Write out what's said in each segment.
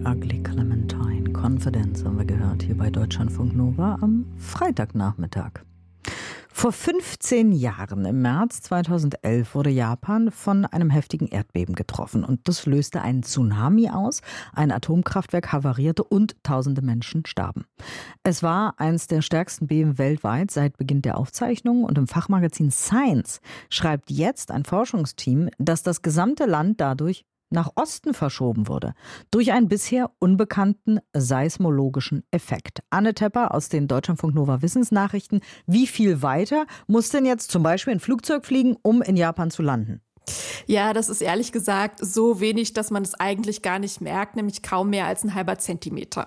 Ugly Clementine, Confidence haben wir gehört hier bei Deutschlandfunk Nova am Freitagnachmittag. Vor 15 Jahren, im März 2011, wurde Japan von einem heftigen Erdbeben getroffen. Und das löste einen Tsunami aus, ein Atomkraftwerk havarierte und tausende Menschen starben. Es war eines der stärksten Beben weltweit seit Beginn der Aufzeichnungen. Und im Fachmagazin Science schreibt jetzt ein Forschungsteam, dass das gesamte Land dadurch nach Osten verschoben wurde, durch einen bisher unbekannten seismologischen Effekt. Anne Tepper aus den Deutschlandfunk Nova Wissensnachrichten. Wie viel weiter muss denn jetzt zum Beispiel ein Flugzeug fliegen, um in Japan zu landen? Ja, das ist ehrlich gesagt so wenig, dass man es eigentlich gar nicht merkt, nämlich kaum mehr als ein halber Zentimeter.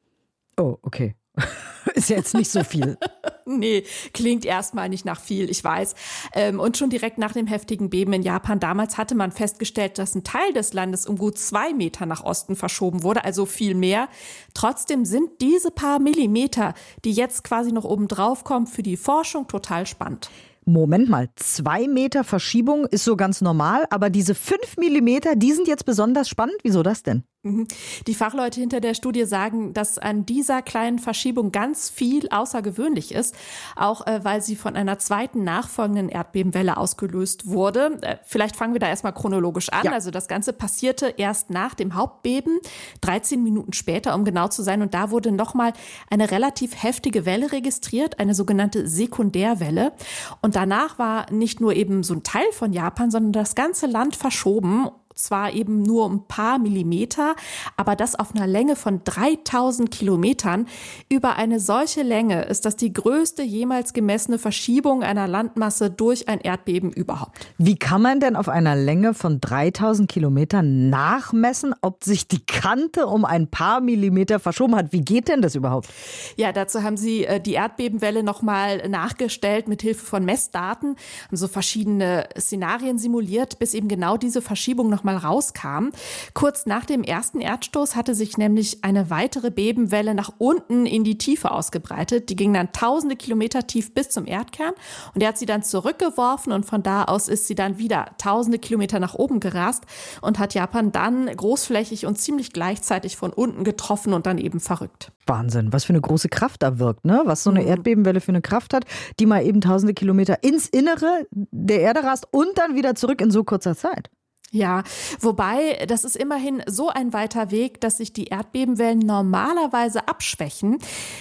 Oh, okay. Ist ja jetzt nicht so viel. Nee, klingt erstmal nicht nach viel, ich weiß. Und schon direkt nach dem heftigen Beben in Japan damals hatte man festgestellt, dass ein Teil des Landes um gut 2 Meter nach Osten verschoben wurde, also viel mehr. Trotzdem sind diese paar Millimeter, die jetzt quasi noch oben drauf kommen, für die Forschung total spannend. Moment mal, 2 Meter Verschiebung ist so ganz normal, aber diese 5 Millimeter, die sind jetzt besonders spannend. Wieso das denn? Die Fachleute hinter der Studie sagen, dass an dieser kleinen Verschiebung ganz viel außergewöhnlich ist, auch weil sie von einer zweiten nachfolgenden Erdbebenwelle ausgelöst wurde. Vielleicht fangen wir da erstmal chronologisch an. Ja. Also das Ganze passierte erst nach dem Hauptbeben, 13 Minuten später, um genau zu sein. Und da wurde nochmal eine relativ heftige Welle registriert, eine sogenannte Sekundärwelle. Und danach war nicht nur eben so ein Teil von Japan, sondern das ganze Land verschoben. Zwar eben nur ein paar Millimeter, aber das auf einer Länge von 3000 Kilometern. Über eine solche Länge ist das die größte jemals gemessene Verschiebung einer Landmasse durch ein Erdbeben überhaupt. Wie kann man denn auf einer Länge von 3000 Kilometern nachmessen, ob sich die Kante um ein paar Millimeter verschoben hat? Wie geht denn das überhaupt? Ja, dazu haben sie die Erdbebenwelle nochmal nachgestellt mit Hilfe von Messdaten und so verschiedene Szenarien simuliert, bis eben genau diese Verschiebung noch mal rauskam. Kurz nach dem ersten Erdstoß hatte sich nämlich eine weitere Bebenwelle nach unten in die Tiefe ausgebreitet. Die ging dann tausende Kilometer tief bis zum Erdkern und der hat sie dann zurückgeworfen und von da aus ist sie dann wieder tausende Kilometer nach oben gerast und hat Japan dann großflächig und ziemlich gleichzeitig von unten getroffen und dann eben verrückt. Wahnsinn, was für eine große Kraft da wirkt, ne? Was so eine Erdbebenwelle für eine Kraft hat, die mal eben tausende Kilometer ins Innere der Erde rast und dann wieder zurück in so kurzer Zeit. Ja, wobei, das ist immerhin so ein weiter Weg, dass sich die Erdbebenwellen normalerweise abschwächen.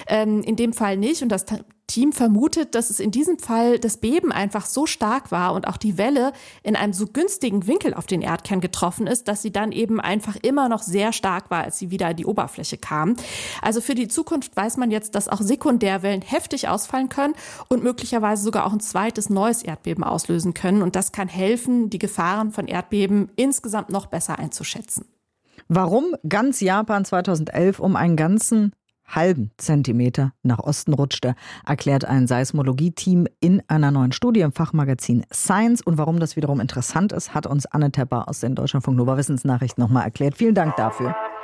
In dem Fall nicht. Und das Team vermutet, dass es in diesem Fall das Beben einfach so stark war und auch die Welle in einem so günstigen Winkel auf den Erdkern getroffen ist, dass sie dann eben einfach immer noch sehr stark war, als sie wieder an die Oberfläche kam. Also für die Zukunft weiß man jetzt, dass auch Sekundärwellen heftig ausfallen können und möglicherweise sogar auch ein zweites neues Erdbeben auslösen können. Und das kann helfen, die Gefahren von Erdbeben insgesamt noch besser einzuschätzen. Warum ganz Japan 2011 um einen ganzen halben Zentimeter nach Osten rutschte, erklärt ein Seismologie-Team in einer neuen Studie im Fachmagazin Science. Und warum das wiederum interessant ist, hat uns Anne Tepper aus den Deutschlandfunk Nova Wissensnachrichten nochmal erklärt. Vielen Dank dafür.